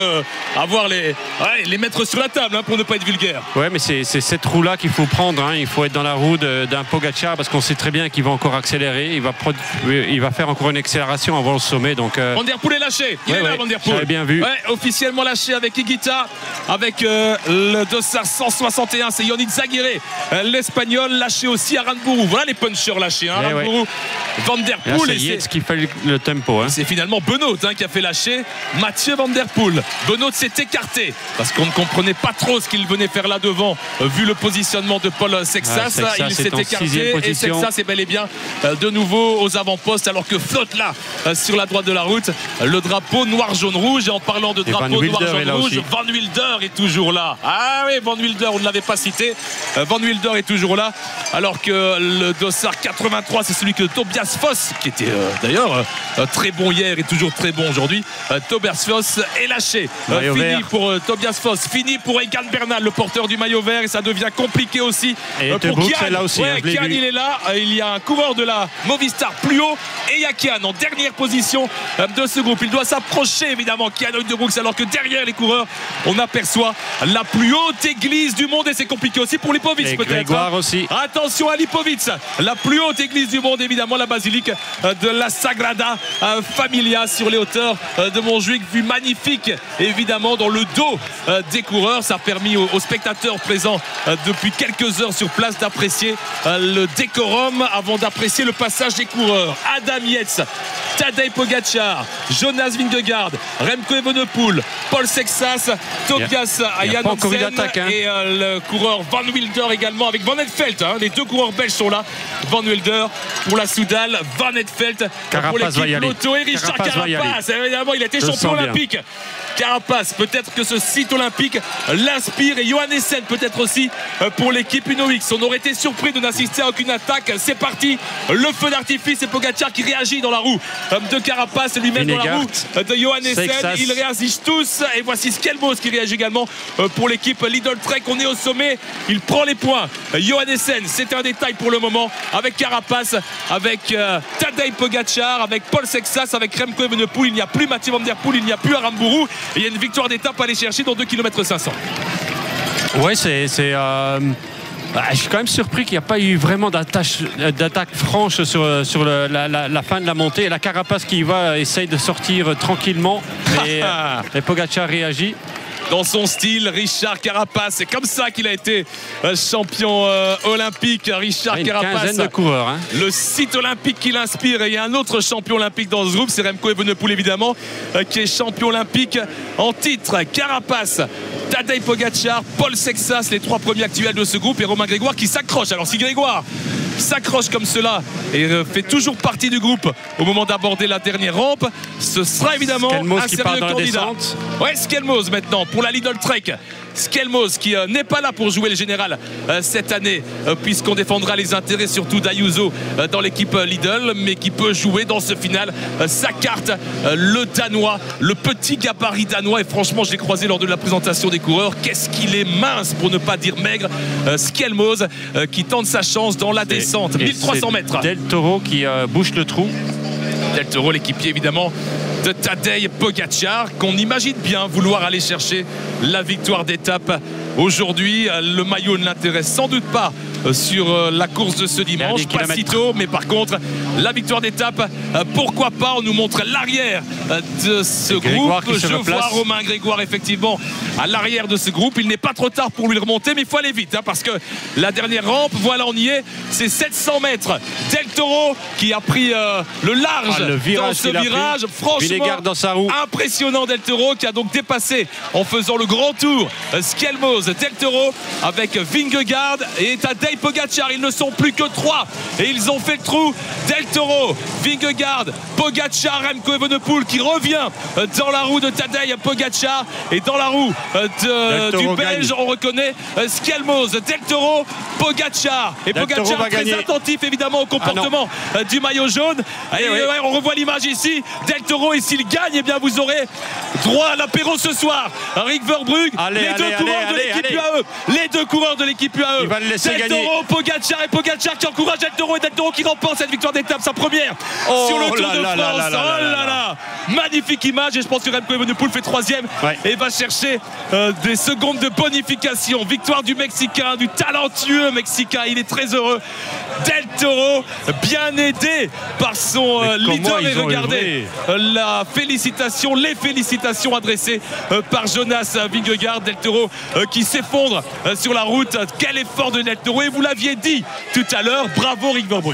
avoir les mettre sur la table pour ne pas être vulgaire. Ouais, mais c'est cette roue-là qu'il faut prendre. Il faut être dans la roue d'un Pogacar parce qu'on sait très bien qu'il va encore accélérer. Il va faire encore une accélération avant le sommet. Donc, Van der Poel est lâché. Il est là, Van der Poel. J'avais bien vu. Officiellement lâché avec Higuita, avec le dossard 161. C'est Yannick Zaguirre, l'Espagnol, lâché aussi à Aranburu. Voilà les punchers lâchés. Aranburu, Van der Poel. C'est Yates qui fait le tempo. C'est finalement Benoît qui a fait lâcher Mathieu Van der Poel. Benoît s'est écarté parce qu'on ne comprenait pas trop ce qu'il venait faire là devant vu le positionnement de Paul Sexas. Il s'est écarté et Sexas est bel et bien de nouveau aux avant-postes alors que flotte là sur la droite de la route le drapeau noir-jaune-rouge. Et en parlant de drapeau noir-jaune-rouge, Van Wilder est toujours là. Ah oui, Van Wilder, on ne l'avait pas cité. Van Wilder est toujours là alors que le dossard 83 c'est celui que Tobias Foss, qui était d'ailleurs très bon hier et toujours très bon aujourd'hui, Tobias Foss est lâché. Fini pour Tobias Foss, fini pour Egan Bernal, le porteur du maillot vert, et ça devient compliqué aussi pour Kian. Là aussi, Kian il est là, il y a un coureur de la Movistar plus haut et il y a Kian en dernière position de ce groupe. Il doit s'approcher évidemment Kian Uijtdebroeks alors que derrière les coureurs on aperçoit la plus haute église du monde et c'est compliqué aussi pour Lipovic peut-être. Grégoire aussi. Attention à Lipovic, la plus haute église du monde évidemment, la basilique de la Sagrada Familia sur les hauteurs de Montjuic, vue magnifique évidemment dans le dos des coureurs. Ça a permis aux spectateurs présents depuis quelques heures sur place d'apprécier le décorum avant d'apprécier le passage des coureurs. Adam Yates, Tadej Pogacar, Jonas Vingegaard, Remco Evenepoel, Paul Sexas, Tobias Janssen et le coureur Van Wilder également avec Van Etfeldt. Les deux coureurs belges sont là. Van Wilder pour la Soudal, Van Etfeldt pour l'équipe Lotto et Richard Carapace. Évidemment, il a été champion olympique. Carapace, peut-être que ce site olympique l'inspire, et Johan Essen peut-être aussi pour l'équipe Uno-X. On aurait été surpris de n'assister à aucune attaque. C'est parti, le feu d'artifice et Pogacar qui réagit dans la roue de Carapace, lui-même dans la roue de Johan Essen. Ils réagissent tous et voici Skelmos qui réagit également pour l'équipe Lidl Trek. On est au sommet, il prend les points. Johan Essen, c'est un détail pour le moment avec Carapace, avec Tadej Pogacar, avec Paul Sexas, avec Remco Evenepoel. Il n'y a plus Mathieu Van der Poel, il n'y a plus Aranburu. Et il y a une victoire d'étape à aller chercher dans 2 km 500. Ouais, je suis quand même surpris qu'il n'y a pas eu vraiment d'attaque franche sur la fin de la montée. Et la Carapace qui essaye de sortir tranquillement. Et Pogacar réagit. Dans son style, Richard Carapace, c'est comme ça qu'il a été champion olympique. Richard Carapace, quinzaine de coureurs, le site olympique qui l'inspire. Et il y a un autre champion olympique dans ce groupe, c'est Remco Evenepoel évidemment, qui est champion olympique en titre. Carapace, Tadej Pogacar, Paul Sexas, les 3 premiers actuels de ce groupe, et Romain Grégoire qui s'accroche. Alors si Grégoire s'accroche comme cela et fait toujours partie du groupe au moment d'aborder la dernière rampe, ce sera évidemment un sérieux candidat. Ouais, Skelmos maintenant pour la Lidl Trek. Skelmos qui n'est pas là pour jouer le général cette année puisqu'on défendra les intérêts surtout d'Ayuso dans l'équipe Lidl, mais qui peut jouer dans ce final sa carte, le Danois, le petit gabarit danois. Et franchement je l'ai croisé lors de la présentation des coureurs, qu'est-ce qu'il est mince pour ne pas dire maigre. Skelmos qui tente sa chance dans la descente, 1300 mètres. Del Toro qui bouche le trou. Del Toro, l'équipier évidemment de Tadej Pogacar, qu'on imagine bien vouloir aller chercher la victoire d'étape aujourd'hui. Le maillot ne l'intéresse sans doute pas sur la course de ce dimanche, pas si tôt, mais par contre la victoire d'étape, pourquoi pas. On nous montre l'arrière de ce groupe. Je vois Romain Grégoire effectivement à l'arrière de ce groupe. Il n'est pas trop tard pour lui remonter, mais il faut aller vite parce que la dernière rampe, voilà, on y est, c'est 700 mètres. Del Toro qui a pris le large dans ce virage. Franchement dans sa roue. Impressionnant Del Toro qui a donc dépassé en faisant le grand tour Skelmos. Del Toro avec Vingegaard et Tadej Pogacar, ils ne sont plus que 3 et ils ont fait le trou. Del Toro, Vingegaard, Pogacar, Remco Evenepoel qui revient dans la roue de Tadej Pogacar, et dans la roue du Belge on reconnaît Skelmos. Del Toro, Pogacar, et Pogacar très attentif évidemment au comportement du maillot jaune. Et on revoit l'image ici. Del Toro, s'il gagne, eh bien vous aurez droit à l'apéro ce soir. Rick Verbrugge, les deux coureurs de l'équipe l'équipe UAE. Les deux coureurs de l'équipe UAE. Il va le laisser Del gagner. Toro, Pogacar et Pogacar qui encourage Del Toro et Del Toro qui remporte cette victoire d'étape, sa première sur le Tour de France. Oh là là, magnifique image et je pense que Remco Evenepoel fait 3e et va chercher des secondes de bonification. Victoire du Mexicain, du talentueux Mexicain. Il est très heureux. Del Toro, bien aidé par son leader et regardez les félicitations adressées par Jonas Vingegaard. Del Toro qui s'effondre sur la route. Quel effort de Del Toro et vous l'aviez dit tout à l'heure, bravo Rick Verbrugge.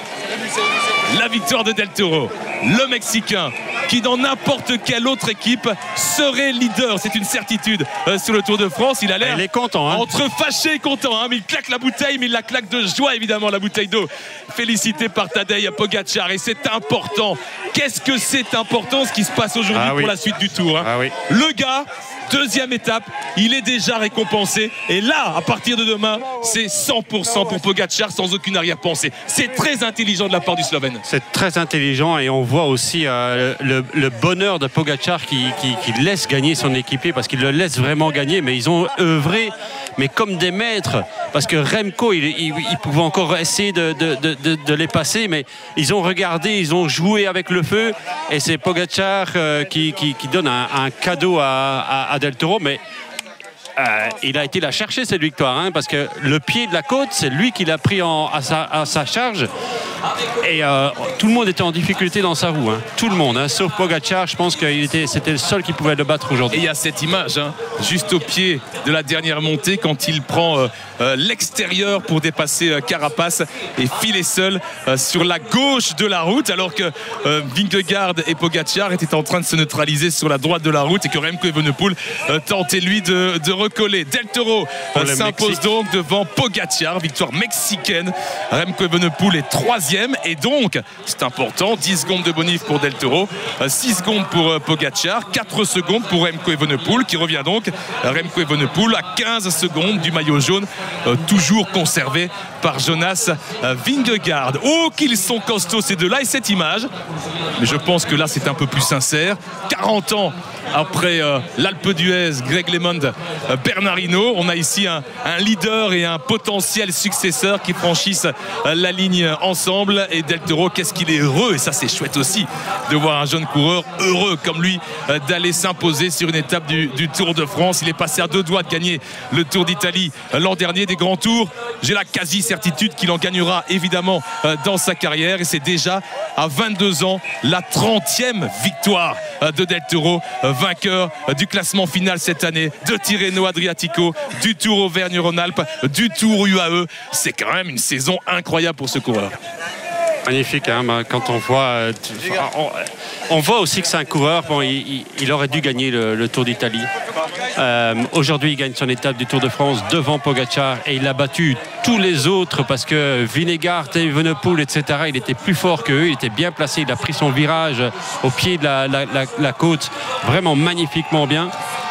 La victoire de Del Toro, le Mexicain qui dans n'importe quelle autre équipe serait leader, c'est une certitude sur le Tour de France. Il a l'air content, entre fâché et content, mais il claque la bouteille, mais il la claque de joie évidemment, la bouteille d'eau. Félicité par Tadej Pogacar et c'est important. Qu'est-ce que c'est important ce qui se passe aujourd'hui pour la suite du Tour, Le gars, deuxième étape, il est déjà récompensé et là, à partir de demain, c'est 100% pour Pogacar sans aucune arrière-pensée. C'est très intelligent de la part du Slovène. C'est très intelligent et on voit aussi le bonheur de Pogacar qui laisse gagner son équipier parce qu'il le laisse vraiment gagner, mais ils ont œuvré mais comme des maîtres parce que Remco il pouvait encore essayer de les passer, mais ils ont regardé, ils ont joué avec le feu et c'est Pogacar qui donne un cadeau à Del Toro, mais il a été la chercher cette victoire parce que le pied de la côte c'est lui qui l'a pris à sa charge et tout le monde était en difficulté dans sa roue, tout le monde, sauf Pogacar. Je pense que c'était le seul qui pouvait le battre aujourd'hui. Et il y a cette image juste au pied de la dernière montée quand il prend l'extérieur pour dépasser Carapace et filer seul sur la gauche de la route alors que Vingegaard et Pogacar étaient en train de se neutraliser sur la droite de la route et que Remco Evenepoel tentait lui de recoller. Del Toro s'impose donc devant Pogacar, victoire mexicaine. Remco Evenepoel est 3e et donc c'est important, 10 secondes de bonif pour Del Toro, 6 secondes pour Pogacar, 4 secondes pour Remco Evenepoel qui revient donc Remco Evenepoel à 15 secondes du maillot jaune, toujours conservé par Jonas Vingegaard. Oh qu'ils sont costauds ces deux-là et cette image, mais je pense que là c'est un peu plus sincère, 40 ans après l'Alpe d'Huez, Greg LeMond, Bernard Hinault, on a ici un leader et un potentiel successeur qui franchissent la ligne ensemble et Del Toro, qu'est-ce qu'il est heureux et ça c'est chouette aussi de voir un jeune coureur heureux comme lui d'aller s'imposer sur une étape du Tour de France. Il est passé à 2 doigts de gagner le Tour d'Italie l'an dernier des grands tours. J'ai la quasi-certitude qu'il en gagnera évidemment dans sa carrière et c'est déjà à 22 ans la 30e victoire de Del Toro, vainqueur du classement final cette année de Tirreno Adriatico, du Tour Auvergne-Rhône-Alpes, du Tour UAE. C'est quand même une saison incroyable pour ce coureur. Magnifique, quand on voit on voit aussi que c'est un coureur, il aurait dû gagner le Tour d'Italie. Aujourd'hui il gagne son étape du Tour de France devant Pogacar et il a battu tous les autres parce que Vingegaard et Evenepoel etc, il était plus fort qu'eux, il était bien placé, il a pris son virage au pied de la côte vraiment magnifiquement bien.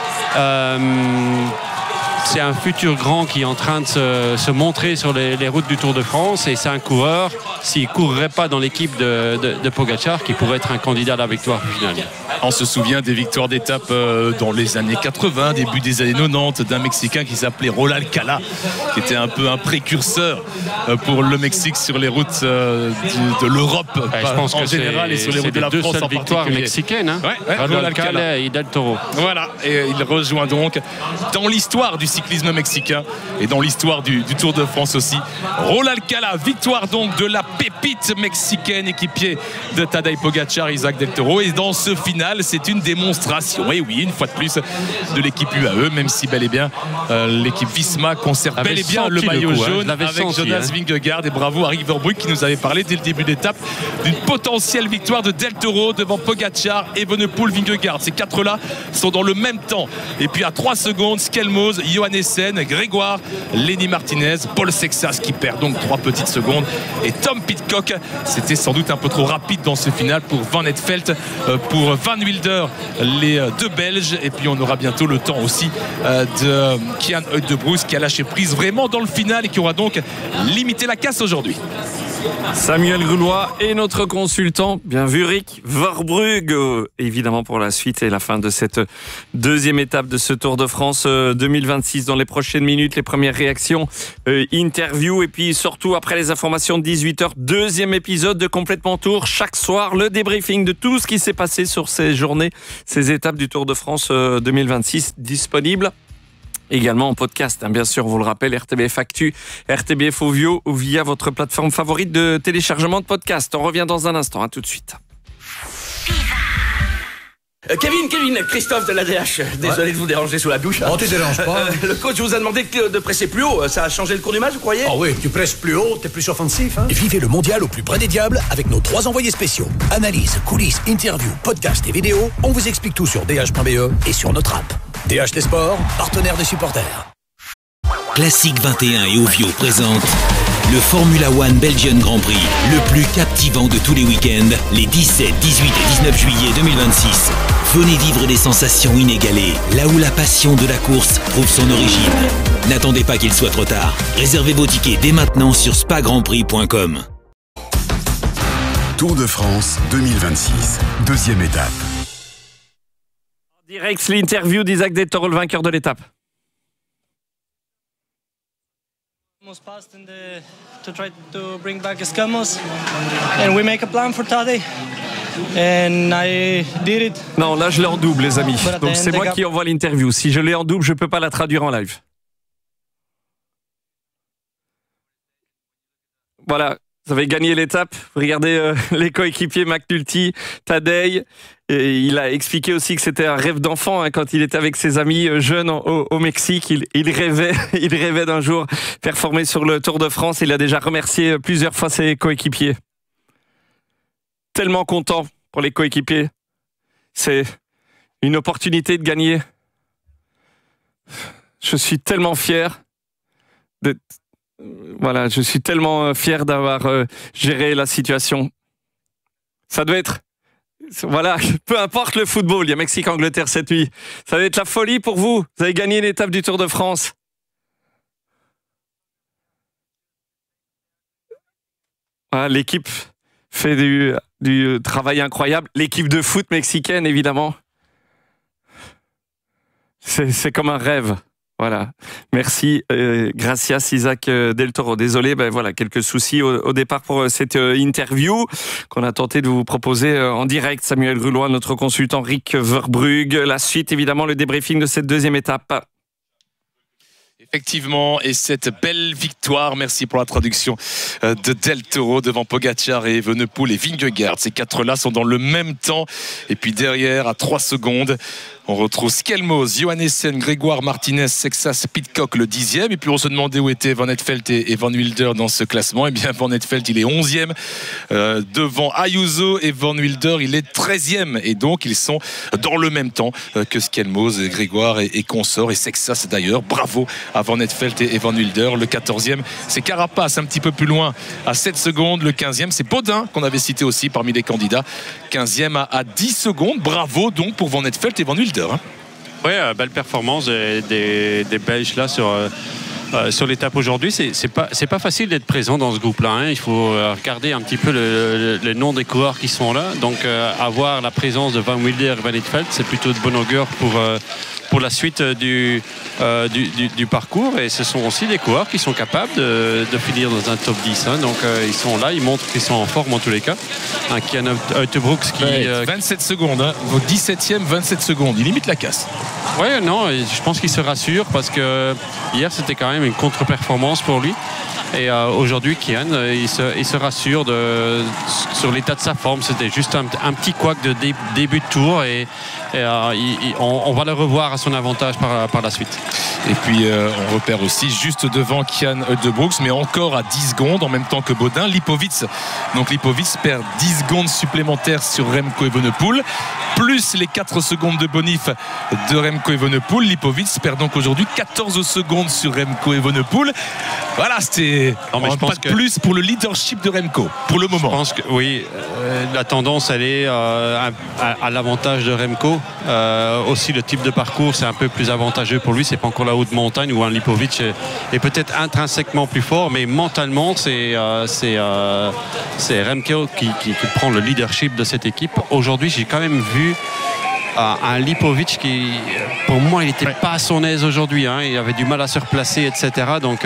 C'est un futur grand qui est en train de se montrer sur les routes du Tour de France et c'est un coureur, s'il ne courrait pas dans l'équipe de Pogacar, qui pourrait être un candidat à la victoire finale. On se souvient des victoires d'étape dans les années 80, début des années 90, d'un Mexicain qui s'appelait Raúl Alcalá, qui était un peu un précurseur pour le Mexique sur les routes de l'Europe en général et sur les routes de la France en particulier. C'est les deux seules victoires mexicaines, Raúl Alcalá et Del Toro. Voilà, et il rejoint donc dans l'histoire du cyclisme mexicain et dans l'histoire du Tour de France aussi. Raúl Alcalá, victoire donc de la pépite mexicaine, équipier de Tadej Pogacar, Isaac Del Toro. Et dans ce final, c'est une démonstration, et oui, une fois de plus, de l'équipe UAE, même si bel et bien l'équipe Visma conserve bel et bien le maillot jaune avec Jonas Vingegaard. Et bravo à Rick Verbrugge qui nous avait parlé dès le début d'étape d'une potentielle victoire de Del Toro devant Pogacar, Evenepoel, Vingegaard. Ces quatre-là sont dans le même temps. Et puis à 3 secondes, Skelmose, Johannessen, Grégoire, Lenny Martinez, Paul Sexas qui perd donc 3 petites secondes. Et Tom Pidcock, c'était sans doute un peu trop rapide dans ce final pour Van Aert, pour Van Wilder, les deux Belges. Et puis on aura bientôt le temps aussi de Kian Uijtdebroeks qui a lâché prise vraiment dans le final et qui aura donc limité la casse aujourd'hui. Samuel Grulois est notre consultant. Bien vu, Rick Verbrugge, évidemment pour la suite et la fin de cette deuxième étape de ce Tour de France 2026. Dans les prochaines minutes, les premières réactions, interview et puis surtout après les informations de 18h, deuxième épisode de Complètement Tour. Chaque soir, le débriefing de tout ce qui s'est passé sur ces journées, ces étapes du Tour de France 2026 disponibles. Également en podcast, bien sûr, on vous le rappelle, RTBF Actu, RTBF Audio ou via votre plateforme favorite de téléchargement de podcast. On revient dans un instant, tout de suite. Kevin, Christophe de l'ADH. Désolé de vous déranger sous la douche. Oh, tu déranges pas. Le coach vous a demandé de presser plus haut. Ça a changé le cours du match, vous croyez? Ah oui, tu presses plus haut, t'es plus offensif. Vivez le mondial au plus près des diables avec nos 3 envoyés spéciaux. Analyse, coulisses, interviews, podcasts et vidéos. On vous explique tout sur dh.be et sur notre app. DHT Sport, partenaire des supporters. Classique 21 et Ovio présentent le Formula One Belgian Grand Prix, le plus captivant de tous les week-ends, les 17, 18 et 19 juillet 2026. Venez vivre des sensations inégalées, là où la passion de la course trouve son origine. N'attendez pas qu'il soit trop tard. Réservez vos tickets dès maintenant sur spagrandprix.com. Tour de France 2026, deuxième étape. En direct, l'interview d'Isaac Del Toro, le vainqueur de l'étape. Passed to try to bring back Escamos, and we make a plan for Tadej, and I did it. Non, là je l'ai en double, les amis. Donc c'est moi qui envoie l'interview. Si je l'ai en double, je peux pas la traduire en live. Voilà, vous avez gagné l'étape. Regardez les coéquipiers McNulty, Tadej. Et il a expliqué aussi que c'était un rêve d'enfant quand il était avec ses amis jeunes au Mexique. Il rêvait d'un jour performer sur le Tour de France. Il a déjà remercié plusieurs fois ses coéquipiers. Tellement content pour les coéquipiers. C'est une opportunité de gagner. Je suis tellement fier je suis tellement fier d'avoir géré la situation. Ça doit être... Voilà, peu importe le football, il y a Mexique-Angleterre cette nuit. Ça va être la folie pour vous. Vous avez gagné une étape du Tour de France. Voilà, l'équipe fait du travail incroyable. L'équipe de foot mexicaine, évidemment. C'est comme un rêve. Voilà. Merci. Gracias, Isaac Del Toro. Désolé, voilà, quelques soucis au départ pour cette interview qu'on a tenté de vous proposer en direct. Samuel Grulois, notre consultant, Rick Verbrugge. La suite, évidemment, le débriefing de cette deuxième étape. Effectivement, et cette belle victoire, merci pour la traduction, de Del Toro devant Pogacar et Evenepoel et Vingegaard. Ces quatre-là sont dans le même temps. Et puis derrière, à 3 secondes, on retrouve Skelmos, Johannessen, Grégoire Martinez, Sexas, Pidcock le 10e. Et puis on se demandait où étaient Van Etfeldt et Van Wilder dans ce classement. Et bien Van Etfeldt, il est 11e devant Ayuso, et Van Wilder, il est 13e. Et donc ils sont dans le même temps que Skelmos, Grégoire et consorts. Et Sexas d'ailleurs, bravo à Van Etfeldt et Van Wilder. Le 14e, c'est Carapace, un petit peu plus loin, à 7 secondes. Le 15e, c'est Baudin, qu'on avait cité aussi parmi les candidats. 15e à 10 secondes. Bravo donc pour Van Etfeldt et Van Wilder. Oui, belle performance des Belges là sur l'étape aujourd'hui. C'est pas facile d'être présent dans ce groupe-là. Il faut regarder un petit peu le nom des coureurs qui sont là. Donc avoir la présence de Van Wilder et Van Etfeldt, c'est plutôt de bon augure pour la suite du parcours. Et ce sont aussi des coureurs qui sont capables de finir dans un top 10. Donc ils sont là, ils montrent qu'ils sont en forme en tous les cas. Kian Uijtdebroeks qui... 27 secondes, au 17e, 27 secondes. Il limite la casse. Oui, non, je pense qu'il se rassure parce que hier c'était quand même une contre-performance pour lui. Et aujourd'hui, Kian, il se rassure sur l'état de sa forme. C'était juste un petit couac de début de tour et on va le revoir à son avantage par la suite. Et puis on repère aussi juste devant Kian Uijtdebroeks, mais encore à 10 secondes en même temps que Baudin, Lipovic. Donc Lipovic perd 10 secondes supplémentaires sur Remco Evenepoel, plus les 4 secondes de bonif de Remco Evenepoel. Lipovic perd donc aujourd'hui 14 secondes sur Remco Evenepoel. voilà, c'était pas de plus pour le leadership de Remco, pour le moment. Je pense que oui, la tendance, elle est à l'avantage de Remco. Aussi, le type de parcours, c'est un peu plus avantageux pour lui. C'est pas encore la haute montagne où un Lipovic est peut-être intrinsèquement plus fort, mais mentalement, c'est Remco qui prend le leadership de cette équipe. Aujourd'hui, j'ai quand même vu un Lipovic qui, pour moi, il n'était pas à son aise aujourd'hui, hein. Il avait du mal à se replacer, etc. Donc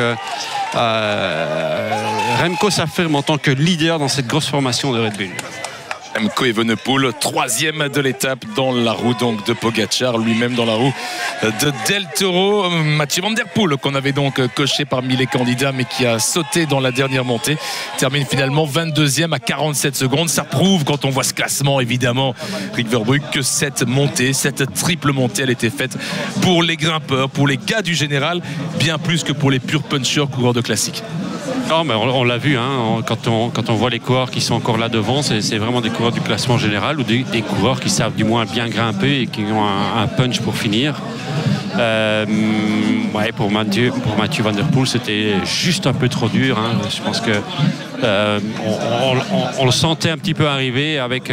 Remco s'affirme en tant que leader dans cette grosse formation de Red Bull. Remco Evenepoel, 3e de l'étape dans la roue donc de Pogacar, lui-même dans la roue de Del Toro. Mathieu Van Der Poel, qu'on avait donc coché parmi les candidats, mais qui a sauté dans la dernière montée, termine finalement 22e à 47 secondes. Ça prouve, quand on voit ce classement, évidemment, Rick Verbrugge, que cette montée, cette triple montée, elle était faite pour les grimpeurs, pour les gars du général, bien plus que pour les purs punchers coureurs de classique. Non, mais on l'a vu, hein, quand on voit les coureurs qui sont encore là devant, c'est vraiment des coureurs du classement général ou des coureurs qui savent du moins bien grimper et qui ont un punch pour finir. Pour Mathieu Van Der Poel, c'était juste un peu trop dur, hein. Je pense que on le sentait un petit peu arriver avec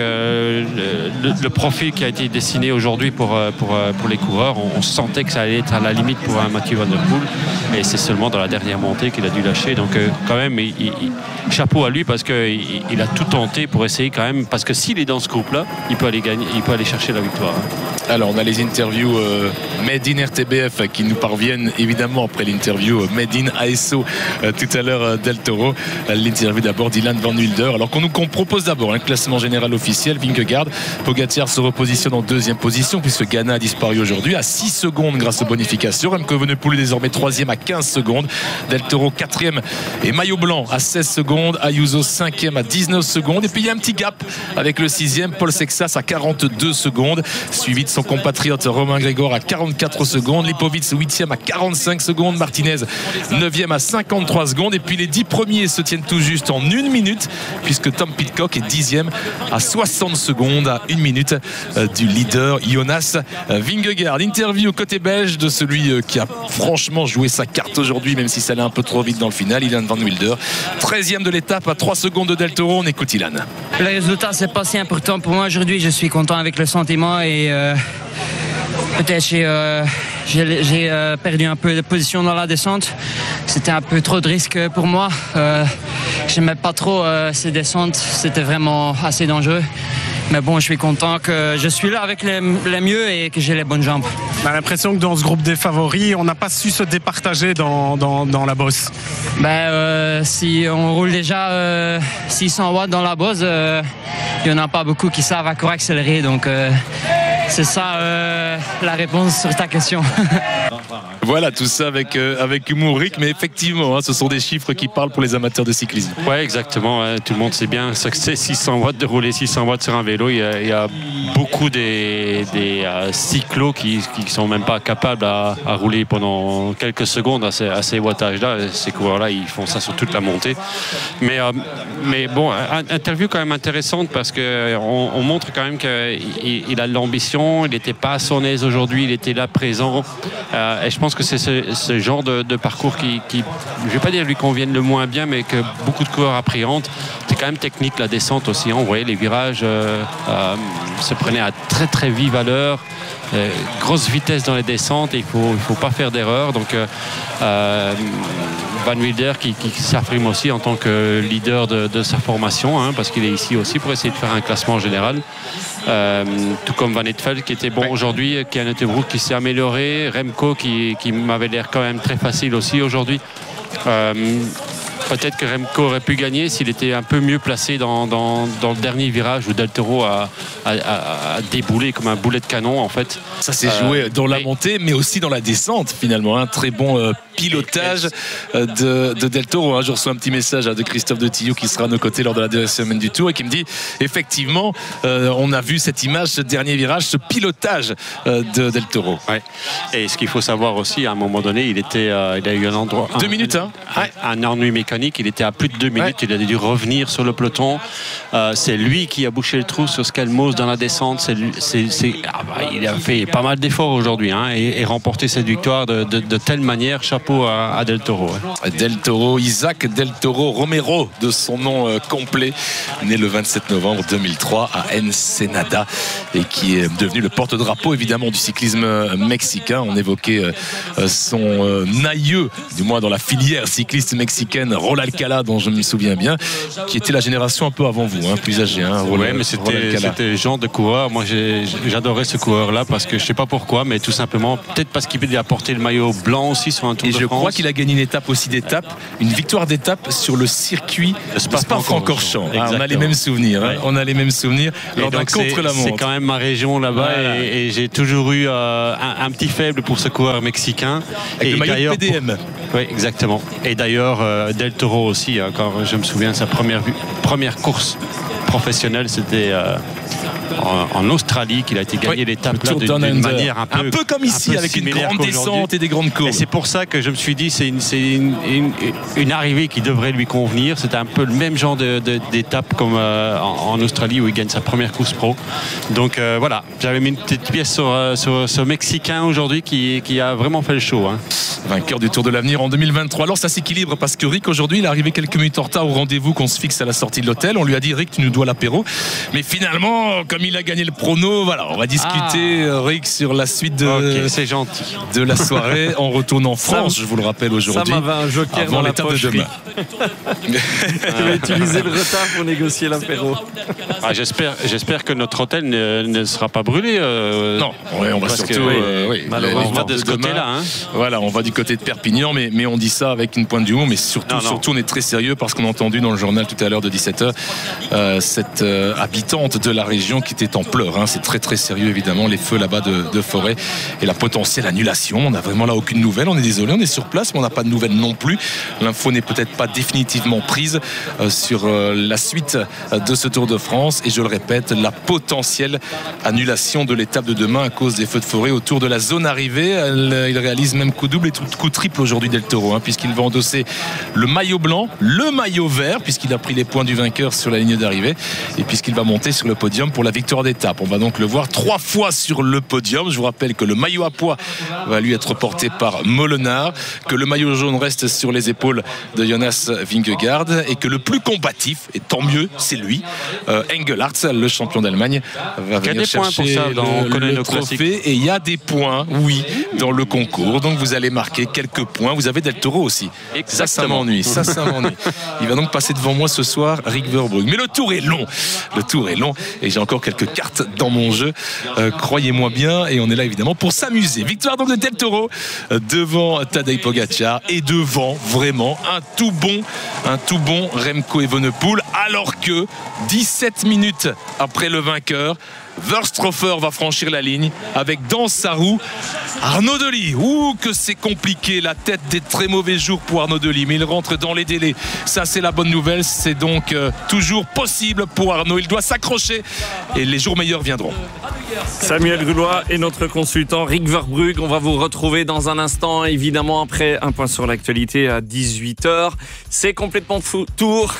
le profil qui a été dessiné aujourd'hui pour les coureurs. On sentait que ça allait être à la limite pour un Mathieu Van Der Poel, et c'est seulement dans la dernière montée qu'il a dû lâcher. Donc quand même, chapeau à lui, parce qu'il a tout tenté pour essayer quand même, parce que s'il est dans ce groupe-là, il peut aller gagner, il peut aller chercher la victoire, hein. Alors on a les interviews Made in RTBF qui nous parviennent évidemment après l'interview Made in ASO tout à l'heure Del Toro. L'interview d'abord d'Ilan Van Wilder, alors qu'on nous propose d'abord un classement général officiel. Vingegaard, Pogacar se repositionne en 2e position puisque Ghana a disparu aujourd'hui à 6 secondes grâce aux bonifications. Remco Evenepoel est désormais 3e à 15 secondes, Del Toro 4e et maillot blanc à 16 secondes, Ayuso 5e à 19 secondes, et puis il y a un petit gap avec le 6e Paul Sexas à 42 secondes, suivi de son compatriote Romain Grégor à 44 secondes, Lipovic 8e à 45 secondes, Martinez 9e à 53 secondes, et puis les 10 premiers se tiennent tout juste en 1 minute puisque Tom Pidcock est 10e à 60 secondes, à 1 minute du leader Jonas Vingegaard. Interview côté belge de celui qui a franchement joué sa carte aujourd'hui, même si ça allait un peu trop vite dans le final, Ilan Van Wilder, 13e de l'étape à 3 secondes de Del Toro. On écoute Ilan. Le résultat, c'est pas si important pour moi aujourd'hui. Je suis content avec le sentiment et peut-être j'ai perdu un peu de position dans la descente. C'était un peu trop de risque pour moi. J'aimais pas trop ces descentes. C'était vraiment assez dangereux. Mais bon, je suis content que je suis là avec les mieux et que j'ai les bonnes jambes. On a l'impression que dans ce groupe des favoris, on n'a pas su se départager dans la bosse. Si on roule déjà 600 watts dans la bosse, il n'y en a pas beaucoup qui savent à quoi accélérer. Donc c'est ça la réponse sur ta question. Voilà, tout ça avec humour, Rick, mais effectivement, ce sont des chiffres qui parlent pour les amateurs de cyclisme. Oui, exactement. Tout le monde sait bien ce que c'est 600 watts, de rouler 600 watts sur un vélo. Il y a beaucoup des cyclos qui ne sont même pas capables à rouler pendant quelques secondes à ces wattages-là. Ces coureurs-là, ils font ça sur toute la montée. Mais bon, interview quand même intéressante parce qu'on montre quand même qu'il a de l'ambition, il n'était pas à son aise aujourd'hui, il était là présent. Et je pense que c'est ce genre de parcours qui, je ne vais pas dire lui convienne le moins bien, mais que beaucoup de coureurs appréhendent. C'est quand même technique la descente aussi, hein. Vous voyez, les virages se prenaient à très très vive allure, grosse vitesse dans les descentes, et il faut pas faire d'erreur. Donc Van Wilder qui s'affirme aussi en tant que leader de sa formation, hein, parce qu'il est ici aussi pour essayer de faire un classement général. Tout comme Van Eetveld qui était bon aujourd'hui, Kian Uttebroek qui s'est amélioré, Remco qui m'avait l'air quand même très facile aussi aujourd'hui. Peut-être que Remco aurait pu gagner s'il était un peu mieux placé dans le dernier virage où Del Toro a déboulé comme un boulet de canon en fait. Ça s'est joué dans la montée mais aussi dans la descente finalement. Un très bon pilotage de Del Toro. Je reçois un petit message de Christophe de Tillou qui sera à nos côtés lors de la deuxième semaine du Tour et qui me dit effectivement on a vu cette image, ce dernier virage, ce pilotage de Del Toro. Ouais. Et ce qu'il faut savoir aussi, à un moment donné, il a eu un endroit... 2 minutes, un ennui mécanique mécanique. Il était à plus de 2 minutes. Il a dû revenir sur le peloton. C'est lui qui a bouché le trou sur Skelmos dans la descente. Il a fait pas mal d'efforts aujourd'hui et remporté cette victoire de telle manière. Chapeau à Del Toro. Del Toro, Isaac Del Toro Romero, de son nom complet, né le 27 novembre 2003 à Ensenada et qui est devenu le porte-drapeau évidemment du cyclisme mexicain. On évoquait son aïeux, du moins dans la filière cycliste mexicaine, Rol Alcala, dont je me souviens bien, qui était la génération un peu avant vous, plus âgé. Oui, mais c'était le genre de coureur. Moi, j'adorais ce coureur-là parce que je ne sais pas pourquoi, mais tout simplement, peut-être parce qu'il a porté le maillot blanc aussi sur un Tour de France. Et je crois qu'il a gagné une étape aussi d'étape, une victoire d'étape sur le circuit Spa-Francorchamps. On a les mêmes souvenirs. On a les mêmes souvenirs lors d'un contre-la-montre. C'est quand même ma région là-bas et j'ai toujours eu un petit faible pour ce coureur mexicain. Avec le maillot de PDM. Oui, exactement. Et d'ailleurs, Del Toro aussi, quand je me souviens, sa première course professionnelle, c'était en Australie qu'il a été gagné l'étape là d'une manière un peu comme ici, avec une grande descente et des grandes courbes. Et c'est pour ça que je me suis dit c'est une arrivée qui devrait lui convenir. C'était un peu le même genre d'étape comme en Australie où il gagne sa première course pro. Donc voilà, j'avais mis une petite pièce sur ce Mexicain aujourd'hui qui a vraiment fait le show. Vainqueur du Tour de l'Avenir en 2023. Alors ça s'équilibre parce que Rick aujourd'hui il est arrivé quelques minutes en retard au rendez-vous qu'on se fixe à la sortie de l'hôtel. On lui a dit Rick, tu nous dois l'apéro. Mais finalement, comme il a gagné le prono, voilà, on va discuter Rick sur la suite c'est gentil. De la soirée. On retourne en France, je vous le rappelle aujourd'hui. Ça m'avait un joker avant dans l'étape la poche, de demain. Tu vas utiliser le retard pour négocier l'apéro. J'espère que notre hôtel ne sera pas brûlé. Non, on va surtout malheureusement on va de ce côté-là. Voilà, on va du côté de Perpignan, mais on dit ça avec une pointe d'humour, mais surtout on est très sérieux parce qu'on a entendu dans le journal tout à l'heure de 17h cette habitante de la région qui était en pleurs. C'est très très sérieux évidemment, les feux là-bas de forêt et la potentielle annulation. On n'a vraiment là aucune nouvelle, on est désolé, on est sur place, mais on n'a pas de nouvelles non plus. L'info n'est peut-être pas définitivement prise sur la suite de ce Tour de France et je le répète, la potentielle annulation de l'étape de demain à cause des feux de forêt autour de la zone arrivée. Il réalise même coup double et coup triple aujourd'hui Del Toro, puisqu'il va endosser le maillot blanc, le maillot vert, puisqu'il a pris les points du vainqueur sur la ligne d'arrivée et puisqu'il va monter sur le podium pour la victoire d'étape. On va donc le voir 3 fois sur le podium. Je vous rappelle que le maillot à pois va lui être porté par Molenard, que le maillot jaune reste sur les épaules de Jonas Vingegaard et que le plus combatif, et tant mieux, c'est lui, Engelhardt, le champion d'Allemagne, va venir chercher le trophée. Et il y a des points, oui, dans le concours. Donc vous allez marquer quelques points. Vous avez Del Toro aussi. Exactement. Ça m'ennuie. Il va donc passer devant moi ce soir, Rick Verbrugge. Mais le tour est long. Et j'ai encore quelques cartes dans mon jeu. Croyez-moi bien. Et on est là évidemment pour s'amuser. Victoire donc de Del Toro devant Tadej Pogačar et devant vraiment un tout bon Remco Evenepoel. Alors que 17 minutes après le vainqueur, Verstroffer va franchir la ligne avec dans sa roue Arnaud Delis. Ouh, que c'est compliqué, la tête des très mauvais jours pour Arnaud Delis, mais il rentre dans les délais. Ça, c'est la bonne nouvelle. C'est donc toujours possible pour Arnaud. Il doit s'accrocher et les jours meilleurs viendront. Samuel Goulois et notre consultant Rick Verbrugge. On va vous retrouver dans un instant, évidemment, après un point sur l'actualité à 18h. C'est complètement tour.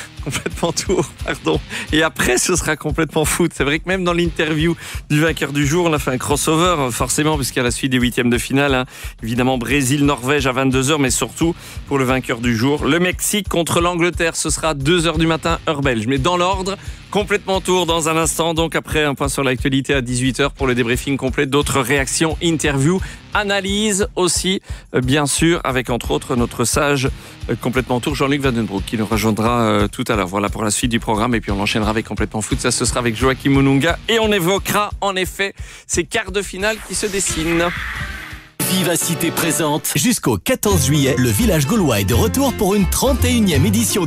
Et après, ce sera complètement foot. C'est vrai que même dans l'interview du vainqueur du jour, on a fait un crossover, forcément, puisqu'à la suite des huitièmes de finale, évidemment, Brésil-Norvège à 22h, mais surtout, pour le vainqueur du jour, le Mexique contre l'Angleterre. Ce sera 2h du matin, heure belge. Mais dans l'ordre, complètement tour dans un instant. Donc après, un point sur l'actualité à 18h pour le débriefing complet. D'autres réactions, interviews, analyses aussi, bien sûr, avec entre autres notre sage complètement tour, Jean-Luc Vandenbroek, qui nous rejoindra tout à l'heure. Voilà pour la suite du programme. Et puis on enchaînera avec complètement foot. Ça, ce sera avec Joachim Mununga. Et on évoquera, en effet, ces quarts de finale qui se dessinent. Vivacité présente. Jusqu'au 14 juillet, le village gaulois est de retour pour une 31e édition